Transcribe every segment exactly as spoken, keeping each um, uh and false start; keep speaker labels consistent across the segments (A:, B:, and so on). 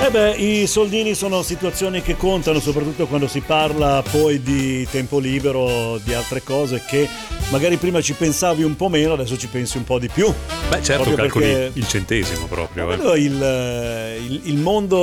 A: Eh beh, i soldini sono situazioni che contano, soprattutto quando si parla poi di tempo libero, di altre cose che magari prima ci pensavi un po' meno, adesso ci pensi un po' di più.
B: Beh, certo,
A: proprio
B: calcoli
A: perché
B: il centesimo proprio.
A: Eh. Il, il, il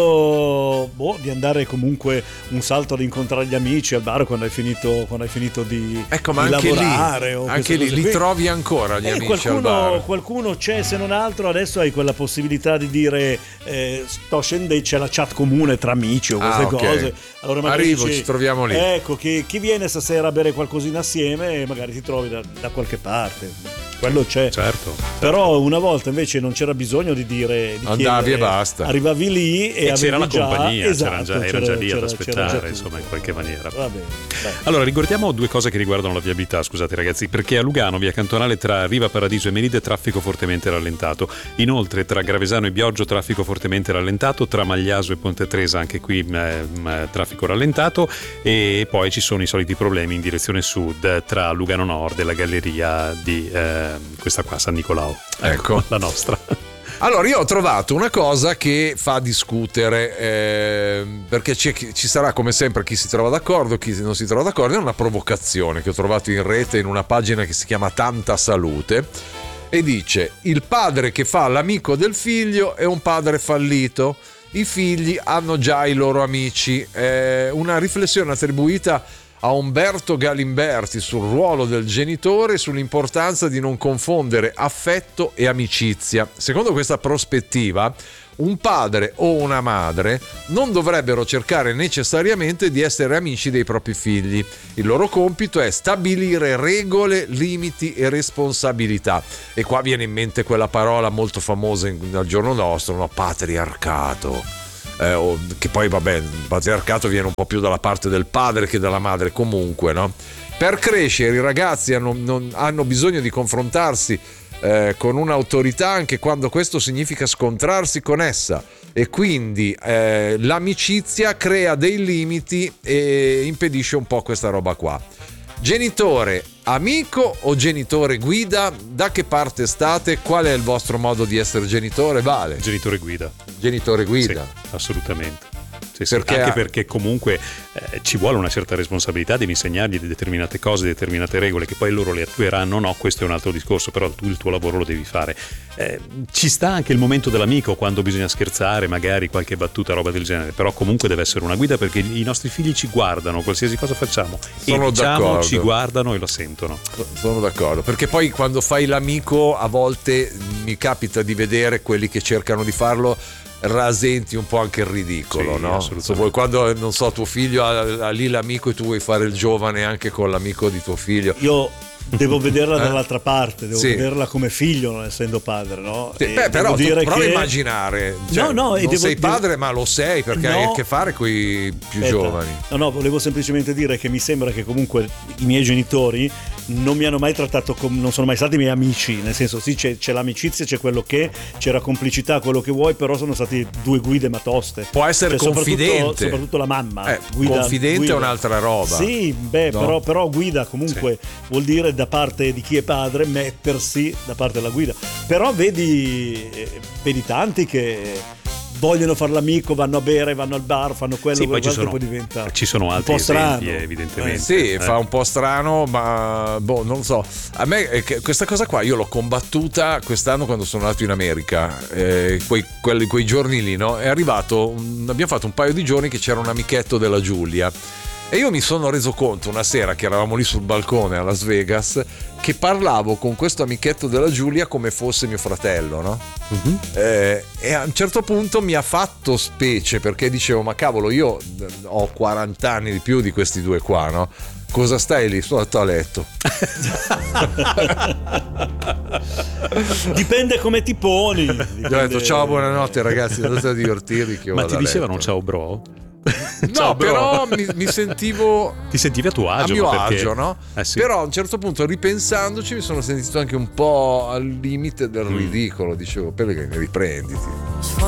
A: mondo boh, di andare comunque un salto ad incontrare gli amici al bar quando hai finito, quando hai finito di,
C: ecco, ma
A: di
C: anche
A: lavorare.
C: Lì,
A: o
C: anche lì li
A: qui.
C: trovi ancora gli
A: eh,
C: amici
A: qualcuno,
C: al bar.
A: Qualcuno c'è, se non altro adesso hai quella possibilità di dire eh, sto scendendo, c'è la chat comune tra amici o queste
C: ah, okay.
A: cose. Allora
C: arrivo,
A: dici,
C: ci troviamo lì.
A: Ecco, chi, chi viene stasera a bere qualcosina assieme e magari ti trovi da, da qualche parte. Quello c'è.
B: Certo.
A: Però una volta invece non c'era bisogno di dire di
C: andavi
A: chiedere,
C: e basta.
A: Arrivavi lì e,
B: e c'era la
A: già,
B: compagnia,
A: esatto,
B: c'era già,
A: c'era,
B: era già lì
A: c'era,
B: ad aspettare,
A: c'era
B: insomma, in qualche maniera.
A: Va bene,
B: allora, ricordiamo due cose che riguardano la viabilità, scusate ragazzi, perché a Lugano, via cantonale tra Riva Paradiso e Meride, traffico fortemente rallentato. Inoltre tra Gravesano e Bioggio traffico fortemente rallentato, tra Magliaso e Ponte Tresa anche qui eh, traffico rallentato, e poi ci sono i soliti problemi in direzione sud tra Lugano Nord e la galleria di eh, questa qua, San Nicolao. Ecco, ecco. La nostra.
C: Allora, io ho trovato una cosa che fa discutere, eh, perché ci, ci sarà come sempre chi si trova d'accordo, chi non si trova d'accordo. È una provocazione che ho trovato in rete in una pagina che si chiama Tanta Salute e dice: il padre che fa l'amico del figlio è un padre fallito, i figli hanno già i loro amici. È una riflessione attribuita a Umberto Galimberti sul ruolo del genitore e sull'importanza di non confondere affetto e amicizia. Secondo questa prospettiva, un padre o una madre non dovrebbero cercare necessariamente di essere amici dei propri figli. Il loro compito è stabilire regole, limiti e responsabilità. E qua viene in mente quella parola molto famosa al giorno nostro, no? Patriarcato. Eh, che poi vabbè, il patriarcato viene un po' più dalla parte del padre che dalla madre, comunque, no? Per crescere i ragazzi hanno, non, hanno bisogno di confrontarsi eh, con un'autorità anche quando questo significa scontrarsi con essa, e quindi eh, l'amicizia crea dei limiti e impedisce un po' questa roba qua. Genitore amico o genitore guida? Da che parte state? Qual è il vostro modo di essere genitore? Vale?
B: Genitore guida.
C: Genitore guida?
B: Sì, assolutamente. Sì, sì,
C: perché
B: anche perché comunque eh, ci vuole una certa responsabilità, devi insegnargli determinate cose, determinate regole che poi loro le attueranno, no, questo è un altro discorso, però tu il tuo lavoro lo devi fare. Eh, ci sta anche il momento dell'amico quando bisogna scherzare, magari qualche battuta, roba del genere, però comunque deve essere una guida, perché i nostri figli ci guardano qualsiasi cosa facciamo. Sono e diciamo d'accordo. Ci guardano e lo sentono.
C: Sono d'accordo, perché poi quando fai l'amico a volte mi capita di vedere quelli che cercano di farlo rasenti un po' anche il ridicolo, sì, no? Quando, non so, tuo figlio ha, ha lì l'amico e tu vuoi fare il giovane anche con l'amico di tuo figlio.
A: Io devo vederla dall'altra parte, devo
C: sì.
A: vederla come figlio, non essendo padre, no?
C: Sì, beh, però
A: dire
C: tu prova
A: che...
C: a immaginare, cioè,
A: no, no,
C: non
A: devo,
C: sei padre
A: devo...
C: ma lo sei, perché
A: no.
C: hai a che fare con i più
A: Aspetta.
C: giovani.
A: No, no, volevo semplicemente dire che mi sembra che comunque i miei genitori non mi hanno mai trattato come, non sono mai stati miei amici, nel senso sì, c'è, c'è l'amicizia, c'è quello che, c'era complicità, quello che vuoi, però sono stati due guide ma toste.
C: Può essere
A: cioè,
C: confidente,
A: soprattutto, soprattutto la mamma.
C: Eh,
A: guida,
C: confidente
A: guida.
C: è un'altra roba.
A: Sì, beh,
C: no?
A: però, però guida comunque
B: sì.
A: vuol dire da parte di chi è padre mettersi da parte della guida. Però vedi, vedi tanti che vogliono fare l'amico, vanno a bere, vanno al bar, fanno quello,
B: sì, poi ci sono,
A: poi diventa
B: ci sono altri
A: un po' strano,
B: esempi, evidentemente.
C: Eh, sì,
B: eh.
C: fa un po' strano, ma boh, non so. A me questa cosa qua io l'ho combattuta quest'anno quando sono andato in America, eh, quei, quelli, quei giorni lì, no? È arrivato, un, abbiamo fatto un paio di giorni che c'era un amichetto della Giulia. E io mi sono reso conto una sera che eravamo lì sul balcone a Las Vegas che parlavo con questo amichetto della Giulia come fosse mio fratello, no? Uh-huh. Eh, e a un certo punto mi ha fatto specie, perché dicevo, ma cavolo, io ho quaranta anni di più di questi due qua, no? Cosa stai lì? Sto a letto.
A: Dipende come ti poni. Dipende...
C: Io ho detto ciao, buonanotte ragazzi, andate a divertirvi che io
B: ma
C: vado
B: ti dicevano
C: letto.
B: Ciao bro?
C: No,
B: Ciao,
C: però mi, mi sentivo
B: ti sentivi a tuo agio,
C: a mio
B: perché...
C: agio, no?
B: Eh sì.
C: Però a un certo punto, ripensandoci, mi sono sentito anche un po' al limite del ridicolo. Dicevo, Pellegrini, riprenditi.